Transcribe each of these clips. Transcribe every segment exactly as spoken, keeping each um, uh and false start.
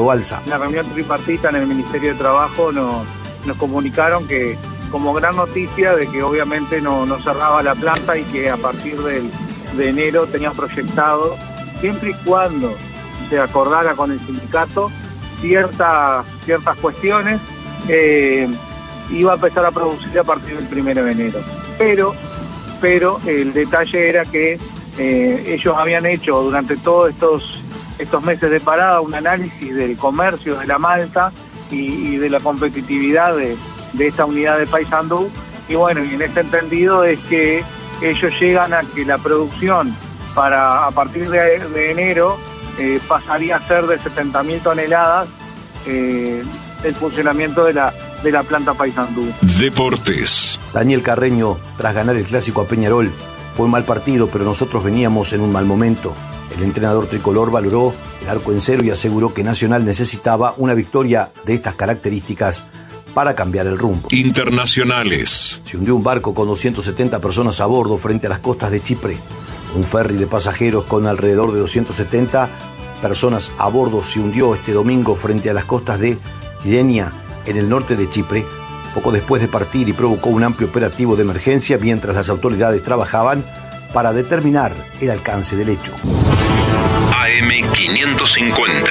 Balsa. En la reunión tripartita en el Ministerio de Trabajo nos, nos comunicaron que como gran noticia de que obviamente no, no cerraba la planta y que a partir del, de enero tenían proyectado, siempre y cuando se acordara con el sindicato ciertas, ciertas cuestiones, eh, iba a empezar a producir a partir del primero de enero. Pero, pero el detalle era que eh, ellos habían hecho durante todos estos, estos meses de parada un análisis del comercio de la malta y, y de la competitividad de, de esta unidad de Paysandú, y bueno, y en este entendido es que ellos llegan a que la producción para a partir de, de enero eh, pasaría a ser de setenta mil toneladas eh, el funcionamiento de la de la planta Paysandú. Deportes. Daniel Carreño, tras ganar el clásico a Peñarol, fue un mal partido, pero nosotros veníamos en un mal momento. El entrenador tricolor valoró el arco en cero y aseguró que Nacional necesitaba una victoria de estas características para cambiar el rumbo. Internacionales. Se hundió un barco con doscientas setenta personas a bordo frente a las costas de Chipre. Un ferry de pasajeros con alrededor de doscientas setenta personas a bordo se hundió este domingo frente a las costas de Kyrenia, en el norte de Chipre, poco después de partir, y provocó un amplio operativo de emergencia mientras las autoridades trabajaban para determinar el alcance del hecho. A M quinientos cincuenta.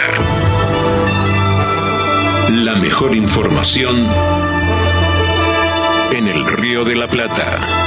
La mejor información en el Río de la Plata.